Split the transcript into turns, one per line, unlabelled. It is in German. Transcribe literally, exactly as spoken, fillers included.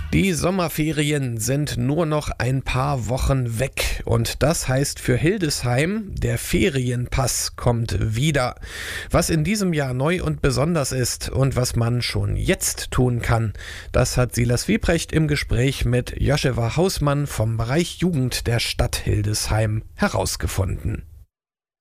Die Sommerferien sind nur noch ein paar Wochen weg und das heißt für Hildesheim, der Ferienpass kommt wieder. Was in diesem Jahr neu und besonders ist und was man schon jetzt tun kann, das hat Silas Wiebrecht im Gespräch mit Joshua Hausmann vom Bereich Jugend der Stadt Hildesheim herausgefunden.